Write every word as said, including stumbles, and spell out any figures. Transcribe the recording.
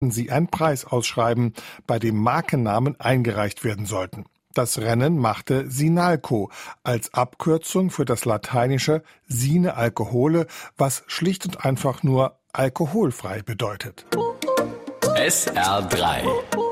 sie einen Preis ausschreiben, bei dem Markennamen eingereicht werden sollten. Das Rennen machte Sinalco als Abkürzung für das lateinische Sine Alcohole, was schlicht und einfach nur alkoholfrei bedeutet. S R drei